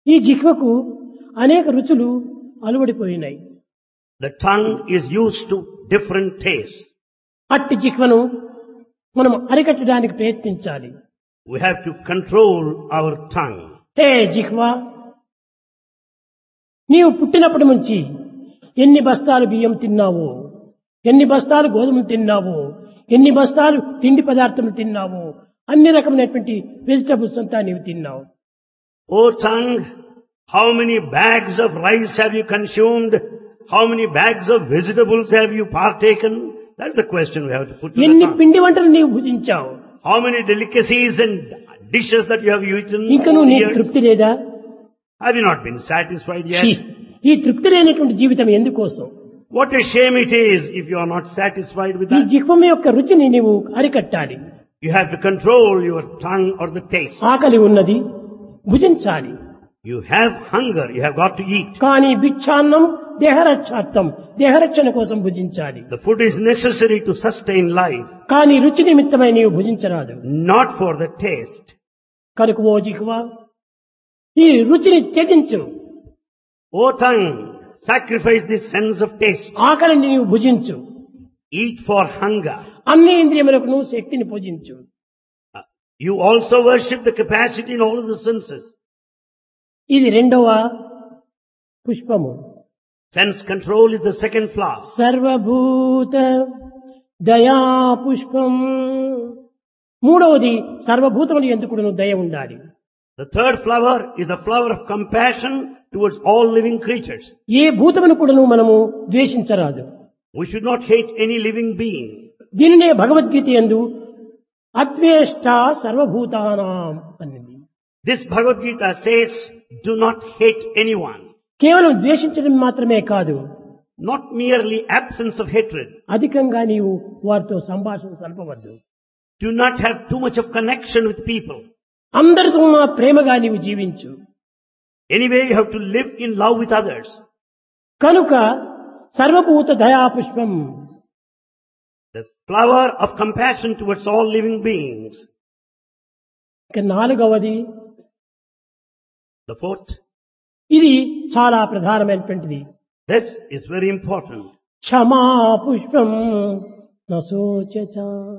ఈ జిహ్వకు అనేక రుచులు అలవడిపోయినాయి. The tongue is used to different tastes. అట్టి జిహ్వను మనం అరికట్టడానికి ప్రయత్నించాలి. We have to control our tongue. హే జిహ్వా, నీవు పుట్టినప్పటి నుంచి ఎన్ని బస్తాలు బియ్యం తిన్నావో, ఎన్ని బస్తాలు గోధుమలు తిన్నావో, ఎన్ని బస్తాలు తిండి పదార్థములు తిన్నావో, అన్ని రకమైనటువంటి వెజిటబుల్స్ అంతా నీవు తిన్నావు. O tongue, how many bags of rice have you consumed? How many bags of vegetables have you partaken? That's the question we have to put to the ఎన్ని tongue. పిండి వంటలు నీవు భుజించావు, How many delicacies and dishes that you have eaten ఇంకా over నువ్వు the నీకు years? తృప్తి లేదా? Have you not been satisfied yet? ఛీ, ఈ తృప్తి లేనటువంటి జీవితం ఎందుకోసం? What a shame it is if you are not satisfied with ఈ that. జిహ్వం యొక్క రుచిని నీవు అరికట్టాలి. You have to control your tongue or the taste. ఆకలి ఉన్నది, భుజించాలి. You have hunger, you have got to eat. కానీ భిక్షాన్నం దేహరక్షార్థం, దేహరక్షణ కోసం భుజించాలి. The food is necessary to sustain life, కానీ రుచి నిమిత్తమై నీవు భుజించరాదు. not for the taste. కనుక ఓ జిహ్వా, ఈ రుచిని త్యజించు. O tongue, sacrifice the sense of taste. ఆకలిని నీవు భుజించు. Eat for hunger. అన్ని ఇంద్రియములకు నువ్వు శక్తిని పూజించు. You also worship the capacity in all of the senses. ఇది రెండవ పుష్పము. Sense control is the second flower. సర్వభూత దయా పుష్పం. మూడవది సర్వభూతములు ఎందుకు దయ ఉండాలి. The third flower is the flower of compassion towards all living creatures. ఏ భూతమును కూడా మనము ద్వేషించరాదు. We should not hate any living being. దీనినే భగవద్గీత యందు అద్వేష్ట సర్వభూతానాం అన్నది. This Bhagavad Gita says, do not hate anyone. కేవలం ద్వేషించడం మాత్రమే కాదు, Not merely absence of hatred. అధికంగా నీవు వారితో సంభాషణ సల్పవద్దు. Do not have too much of connection with people. అందరితో ప్రేమగా నీవు జీవించు. Anyway, you have to live in love with others. కనుక సర్వభూత దయా పుష్పం. The flower of compassion towards all living beings. ఇక నాలుగవది, The fourth, ఇది చాలా ప్రధానమైనటువంటిది. this is very important. క్షమా పుష్పం నశోచచ.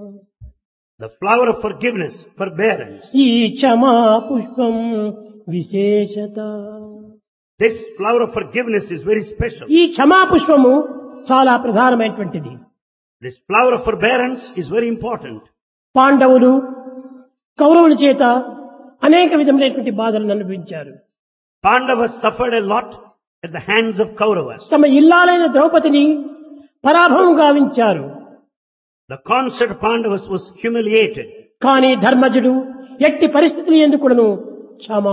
The flower of forgiveness, forbearance. ఈ క్షమా పుష్పం విశేషత. This flower of forgiveness is very special. ఈ క్షమా పుష్పము చాలా ప్రధానమైనటువంటిది. This flower of forbearance is very important. పాండవులు కౌరవుల చేత అనేక విధములైనటువంటి బాధలను అనుభవించారు. Pandavas suffered a lot at the hands of Kauravas. తమ ఇల్లాలైన ద్రౌపదిని పరాభవం గావించారు. The concert of Pandavas was humiliated. కానీ ధర్మజుడు ఎట్టి పరిస్థితులు ఎందుకును క్షమా,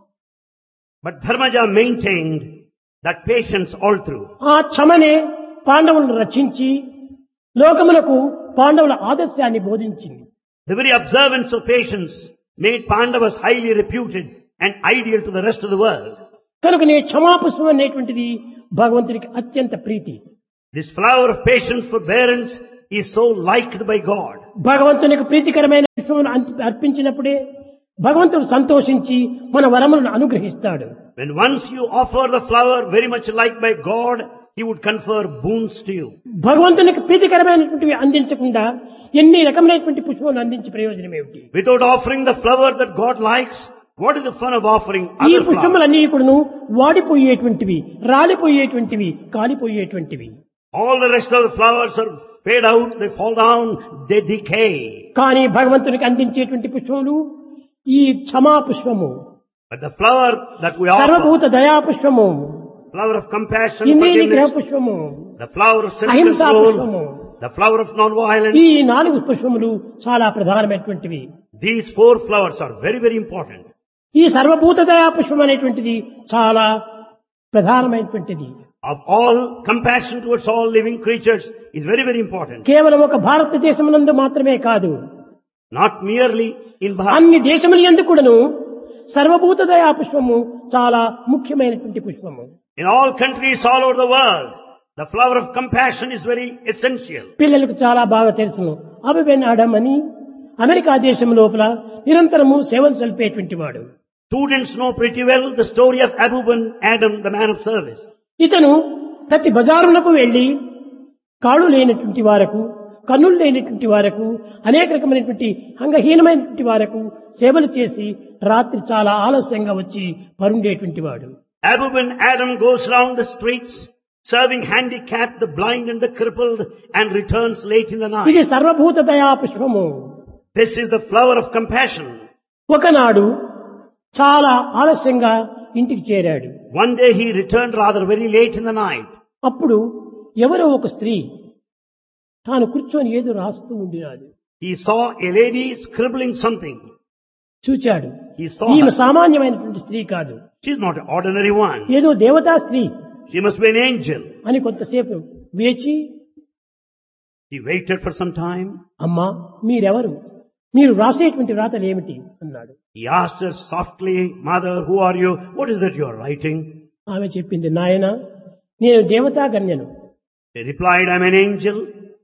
But Dharmaja maintained that patience all through. ఆ క్షమనే పాండవులను రక్షించి లోకములకు పాండవుల ఆదర్శాన్ని బోధించింది. The very observance of patience made Pandavas highly reputed and ideal to the rest of the world. కనుక నీ క్షమాపుష్పం అనేటువంటిది భగవంతునికి అత్యంత ప్రీతి. This flower of patience, forbearance is so liked by God. భగవంతునికి ప్రీతికరమైన పుష్పమును అర్పించినప్పుడే భగవంతుడు సంతోషించి మన వరములను అనుగ్రహిస్తాడు. When once you offer the flower very much liked by God, He would confer boons to you. భగవంతునికి ప్రీతికరమైనటువంటివి అందించకుండా ఎన్ని రకమైనటువంటి పుష్పములు అందించి ప్రయోజనం ఏమిటి? Without offering the flower that God likes, what is the fun of offering ఈ other flowers? పుష్పములన్నీ కూడాను వాడిపోయేటువంటివి, రాలిపోయేటువంటివి, కాలిపోయేటువంటివి. All the rest of the flowers are fade out, they fall down, they decay. కానీ భగవంతునికి అందించేటువంటి పుష్పములు ఈ క్షమా పుష్పము, But the flower that we offer, సర్వభూత దయా పుష్పము, flower of compassion, ఇంద్రియ నిగ్రహ forgiveness, పుష్పము, the flower of అహింసా self-control, పుష్పము, the flower of non-violence, ఈ 4 పుష్పములు చాలా ప్రధానమైనటువంటివి. these 4 flowers are very, very important. ఈ సర్వభూత దయా పుష్పం అనేటువంటిది చాలా ప్రధానమైనటువంటిది. Of all, compassion towards all living creatures is very, very important. కేవలం ఒక భారతదేశమునందు మాత్రమే కాదు, Not merely in Bharat. అన్ని దేశముల యందు కూడాను సర్వభూత దయా పుష్పము చాలా ముఖ్యమైనటువంటి పుష్పము. In all countries all over the world, the flower of compassion is very essential. పిల్లలకు చాలా బాగా తెలుసును. అబెన్ ఆడమ్ అని అమెరికా దేశం లోపల నిరంతరము సేవలు సల్పేటువంటి వాడు. Students know pretty well the story of Abu bin Adam, the man of service. ఇతను ప్రతి బజారులకు వెళ్లి కాళ్ళు లేనటువంటి వారకు, కన్నులు లేనటువంటి వారకు, అనేక రకమైనటువంటి అంగహీనమైనటువంటి వారకు సేవలు చేసి రాత్రి చాలా ఆలస్యంగా వచ్చి పరుండేటువంటి వాడు. Abu bin Adam goes round the streets serving handicapped, the blind and the crippled, and returns late in the ఇది night. సర్వభూత దయా పుష్పము. This is the flower of compassion. ఒకనాడు చాలా ఆలస్యంగా ఇంటికి చేరాడు. One day he returned rather very late in the night. అప్పుడు ఎవరో ఒక స్త్రీ తాను కూర్చొని ఏదో రాస్తూ ఉండినాడు. He saw a lady scribbling something. చూచాడు. He saw ఈమె her. సామాన్యమైనటువంటి స్త్రీ కాదు, She's not an ordinary one. ఏదో దేవతా స్త్రీ She must be an angel. అని కొంతసేపు వేచి, He waited for some time. అమ్మా మీరెవరు, మీరు రాసేటువంటి వ్రాతలు ఏమిటి అన్నాడు. He asked her softly, Mother, who are you? What is that you are writing? ఆమె చెప్పింది, నాయన నేను దేవతా గణ్యను, He replied, I'm an angel.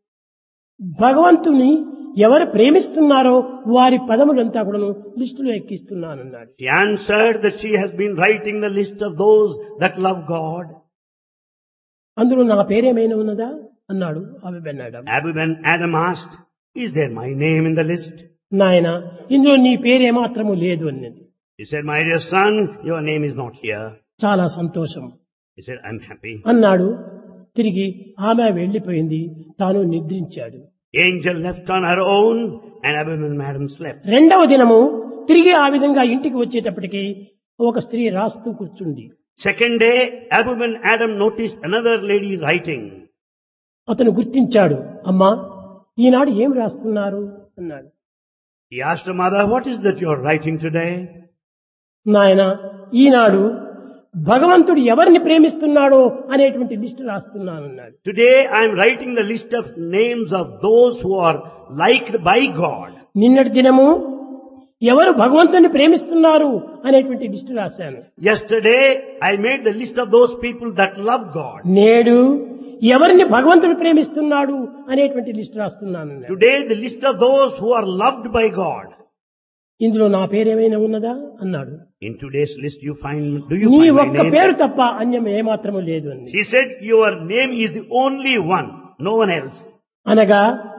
భగవంతుని ఎవరు ప్రేమిస్తున్నారో వారి పదములంతా కూడాను లిస్టులో ఎక్కిస్తున్నానన్నాడు. She answered that she has been writing the list of those that love God. అందులో నా పేరేమైనా ఉన్నదా అన్నాడు ఆమె బెన్నాడు. Abu bin Adam asked, is there my name in the list? నాయన ఇందులో నీ పేరేమాత్రము లేదు అన్నది. He said, my dear son, your name is not here. చాలా సంతోషం He said, I'm happy. అన్నాడు. తిరిగి ఆమె వెళ్లిపోయింది, తాను నిద్రించాడు. Angel left on her own and Abu bin Adam slept. రెండవ దినము తిరిగి ఆ విధంగా ఇంటికి వచ్చేటప్పటికి ఒక స్త్రీ రాస్తూ కూర్చుంది. Second day, Abu bin Adam noticed another lady writing. అతను గుర్తించాడు. అమ్మా ఈనాడు ఏం రాస్తున్నారు అన్నాడు. He asked her mother, what is that you are writing today? నాయన ఈనాడు భగవంతుడు ఎవరిని ప్రేమిస్తున్నాడో అనేటువంటి list రాస్తున్నానన్నాడు. Today I am writing the list of names of those who are liked by God. నిన్నటి దినము ఎవరు భగవంతుని ప్రేమిస్తున్నారు అనేటువంటి లిస్టు రాశాను. Yesterday I made the list of those people that love God. నేడు ఎవరిని భగవంతుడు ప్రేమిస్తున్నాడు అనేటువంటి లిస్టు రాస్తున్నాను. Today the list of those who are loved by God. ఇందులో నా పేరేమైనా ఉన్నదా అన్నాడు. In today's list do you find నీ my ఒక్క name? పేరు తప్ప అన్యం ఏమాత్రము లేదు అని. She said, your name is the only one, no one else. అనగా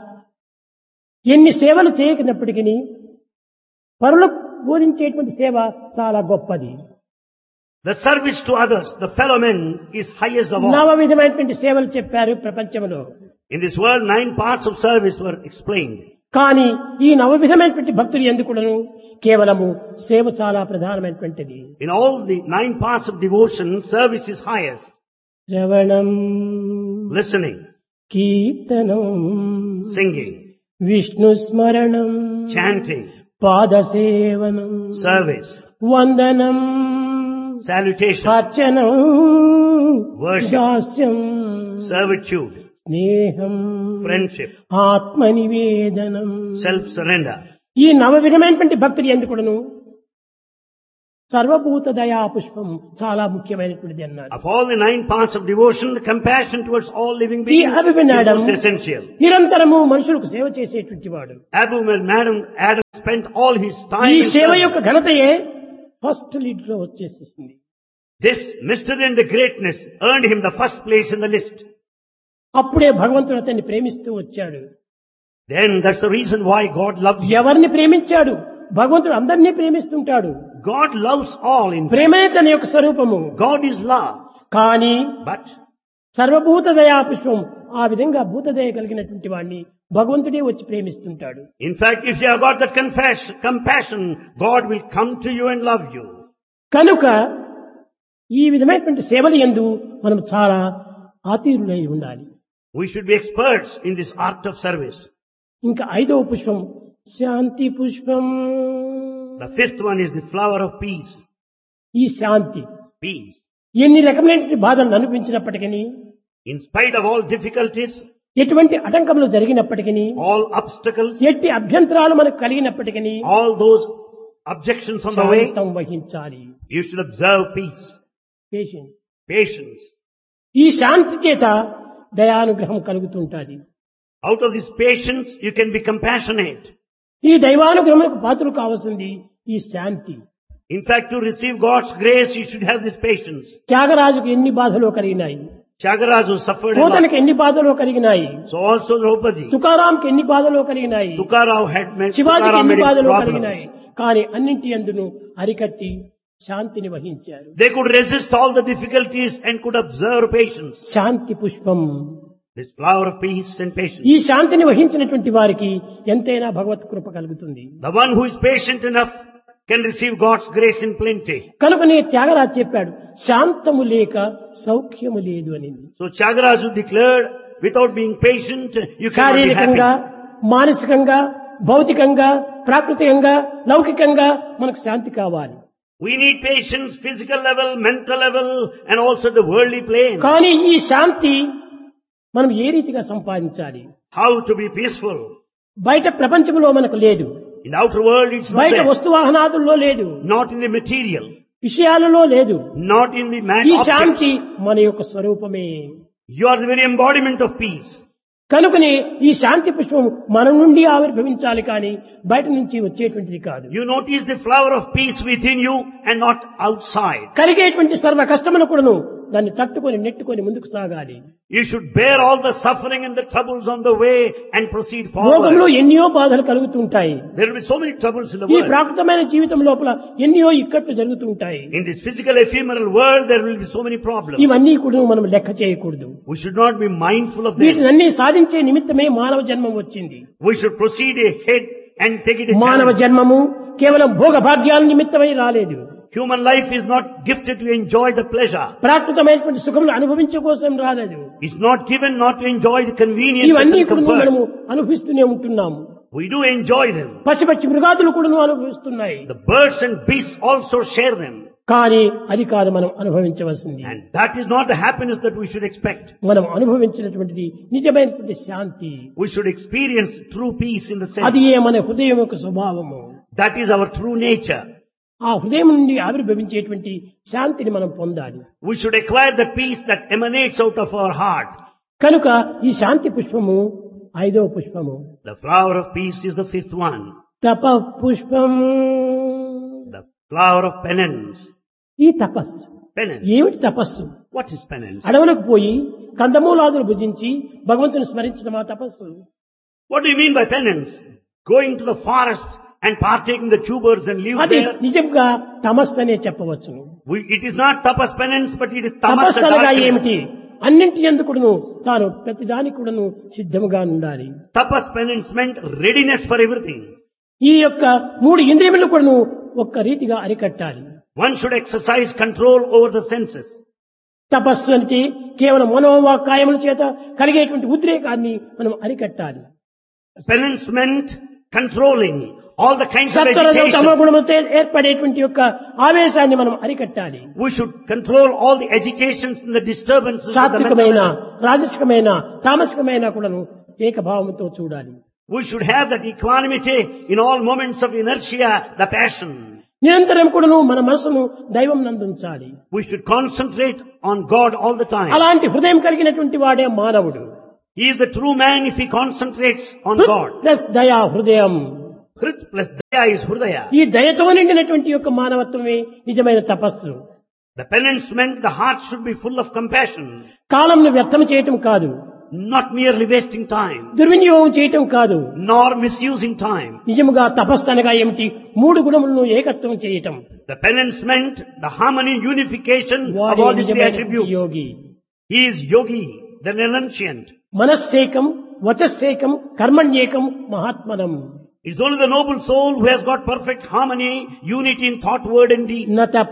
ఎన్ని సేవలు చేయకున్నప్పటికీ పరులకు బోధించేటువంటి సేవ చాలా గొప్పది. The service to others, the fellow men, is highest of all. నవ విధమైనటువంటి సేవలు చెప్పారు ప్రపంచంలో. In this world, 9 parts of service were explained. కానీ ఈ నవ విధమైనటువంటి భక్తులు ఎందుకును కేవలము సేవ చాలా ప్రధానమైనటువంటిది. In all the 9 parts of devotion, service is highest. శ్రవణం, Listening, కీర్తనం, singing, విష్ణు స్మరణం, chanting, పాదసేవనం, service, వందనం, salutation, అర్చనం, worship, దాస్యం, servitude, స్నేహం, friendship, ఆత్మనివేదనం. self-surrender. ఈ నవ విధమైనటువంటి భక్తులు ఎందుకును సర్వభూత దయా పుష్పం చాలా ముఖ్యమైనటువంటిది అన్నారు. Of all the 9 parts of devotion, the compassion towards all living ఈ beings is అభిమన్యాడం most essential. నిరంతరము మనుషులకు సేవ చేసేటువంటి వాడు. Abu bin Adam spent all his time ఈ in సేవ service. యొక్క ఘనతయే ఫస్ట్ లీడ్ లో వచ్చేసేసింది. This mystery and the greatness earned him the first place in the list. అప్పుడే భగవంతుడు అతన్ని ప్రేమిస్తూ వచ్చాడు. Then that's the reason why God loved him. ఎవరిని ప్రేమించాడు? భగవంతుడు అందరినీ ప్రేమిస్తుంటాడు. God loves all in fact. ప్రేమే తన యొక్క స్వరూపము. God is love. కానీ But సర్వభూత దయా పుష్పం ఆ విధంగా భూతదయ కలిగినటువంటి వాడిని భగవంతుడే వచ్చి ప్రేమిస్తుంటాడు. in fact, if you have got that compassion, God will come to you and love you. కనుక ఈ విధమైనటువంటి సేవలు యందు మనం చాలా ఆతీరులై ఉండాలి. We should be experts in this art of service. ఇంకా ఐదవ పుష్పం శాంతి పుష్పం. The 5th one is the flower of peace. ఈ శాంతి Peace. ఎన్ని రకమైనటువంటి బాధలను అనిపించినప్పటికీ, In spite of all difficulties, ఎటువంటి ఆటంకములు జరిగినప్పటికీ, all obstacles, ఎట్టి అభ్యంతరాలు మనకు కలిగినప్పటికీ all those objections on the way, శాంతం వహించాలి. you should observe peace, patience. patience. ఈ శాంతి చేత దయానుగ్రహం కలుగుతుంటాది. Out of this patience, you can be compassionate. ఈ దైవానుగ్రహములకు పాత్రలు కావాల్సింది ఈ శాంతి. In fact, to receive God's grace, you should have this patience. త్యాగరాజుకు ఎన్ని బాధలు కలిగినాయి, Tyagaraja suffered a lot. పోతనకు ఎన్ని బాధలు కలిగినాయి, So also Draupadi. తుకారాంకి ఎన్ని బాధలు కలిగినాయి, Tukarao had met శివాజీకి Tukaram ఎన్ని had బాధలు problems. కలిగినాయి. కానీ అన్నింటి అందును అరికట్టి శాంతిని వహించారు. They could resist all the difficulties and could observe patience. శాంతి పుష్పం. This flower of peace and patience. ఈ శాంతిని వహించినటువంటి వారికి ఎంతైనా భగవత్ కృప కలుగుతుంది. The one who is patient enough can receive God's grace in plenty. కనుకనే త్యాగరాజు చెప్పాడు, శాంతము లేక సౌఖ్యము లేదు అని. So Tyagaraja declared, without being patient, you cannot be శారీరకంగా, happy. మానసికంగా, భౌతికంగా, ప్రాకృతికంగా, లౌకికంగా మనకు శాంతి కావాలి. We need patience, physical level, mental level, and also the worldly plane. కానీ ఈ శాంతి మనం ఏ రీతిగా సంపాదించాలి? How to be peaceful. బయట ప్రపంచంలో మనకు లేదు, In the outer world, it's not బయట there. వస్తువాహనాదుల్లో లేదు, Not in the material. విషయాలలో లేదు. Not in the ఈ objects. శాంతి మన యొక్క స్వరూపమే. You are the very embodiment of peace. కనుకనే ఈ శాంతి పుష్పం మన నుండి ఆవిర్భవించాలి కానీ బయట నుంచి వచ్చేటువంటిది కాదు. You notice the flower of peace within you and not outside. కలిగేటువంటి సర్వ కష్టమును కూడాను దాన్ని తట్టుకొని నెట్టుకొని ముందుకు సాగాలి. You should bear all the suffering and the troubles on the way and proceed లోకంలో forward. ఎన్నో బాధలు కలుగుతుంటాయి. There will be so many troubles in the ఈ world. ప్రాకృతమైన జీవితం లోపల ఎన్నో ఇక్కట్లు జరుగుతుంటాయి. In this physical ephemeral world, there will be so many problems. ఇవన్నీ కూడా మనం లెక్క చేయకూడదు. We should not be mindful of them. వీటినన్నీ సాధించే నిమిత్తమే మానవ జన్మం వచ్చింది. We should proceed ahead and take it a మానవ challenge. జన్మము కేవలం భోగ భాగ్యాల నిమిత్తమై రాలేదు. Human life is not gifted to enjoy the pleasure. ప్రాకృతమైనటువంటి సుఖములు అనుభవించే కోసం రాలేదు. It's not given not to enjoy the conveniences ఇవన్నీ and కూడా మనము comforts. అనుభవిస్తూనే ఉంటున్నాము. We do enjoy them. పశుపక్షి మృగాదులు కూడా అనుభవిస్తున్నాయి. The birds and beasts also share them. కానీ అది కాదు మనం అనుభవించవలసింది. And that is not the happiness that we should expect. మనం అనుభవించినటువంటిది నిజమైనటువంటి శాంతి. We should experience true peace in the అది sense. మన హృదయం యొక్క స్వభావము. That is our true nature. ఆ హృదయం నుండి ఆవిర్భవించేటువంటి శాంతిని మనం పొందాలి. We should acquire the peace that emanates out of our heart. కనుక ఈ శాంతి పుష్పము 5వ పుష్పము. The flower of peace is the 5th one. తప పుష్పం. The flower of penance. ఈ తపస్సు Penance. ఏమిటి తపస్సు? What is penance? అడవులకు పోయి కందమూలాదులు భుజించి భగవంతుని స్మరించడం ఆ తపస్సు. What do you mean by penance? Going to the forest and partaking the tubers and leaves అది there? నిజంగా తమస్సు అనే చెప్పవచ్చును. It is not tapas penance, but it is tamas తపస్సు and అనగా darkness. ఏమిటి? అన్నింటి ఎందుకును తాను ప్రతిదానికి కూడాను సిద్ధముగా ఉండాలి. Tapas penance meant readiness for everything. ఈ యొక్క 3 ఇంద్రియములు కూడాను ఒక్క రీతిగా అరికట్టాలి. One should exercise control over the senses. తపస్సు అంటే కేవలం మనోవాక్కాయముల చేత కలిగేటువంటి ఉద్రేకాన్ని మనం అరికట్టాలి. Penance meant controlling all the kinds of సత్వరజో తమో agitation. గుణములతో ఏర్పడేటువంటి యొక్క ఆవేశాన్ని మనం అరికట్టాలి. We should control all the agitations and the disturbances of the mental సాత్వికమైన, level. రాజసికమైన, తామసికమైన కూడాను ఏకభావంతో చూడాలి. We should have that equanimity in all moments of inertia, the passion. నిరంతరం కూడాను మన మనసును దైవం నందుంచాలి. We should concentrate on God all the time. అలాంటి హృదయం కలిగినటువంటి వాడే మానవుడు. He is the true man if he concentrates on God. Plus దయా హృదయం. Hrit plus daya is hridaya. ఈ దయతో నిండినటువంటి యొక్క మానవత్వమే నిజమైన తపస్సు. The penance meant the heart should be full of compassion, కాలంను వ్యర్థం చేయటం కాదు, not merely wasting time, దుర్వినియోగం చేయటం కాదు. nor misusing time. నిజముగా తపస్సు అనగా ఏమిటి? 3 గుణములను ఏకత్వం చేయటం. The penance meant the harmony, unification of వాడే all these three నిజమైన attributes. Yogi. He is yogi, the renunciant. మనస్సేకం, వచస్సేకం, కర్మణ్యేకం, మహాత్మనం. It's only the noble soul who has got perfect harmony, unity in thought, word and deed. న తప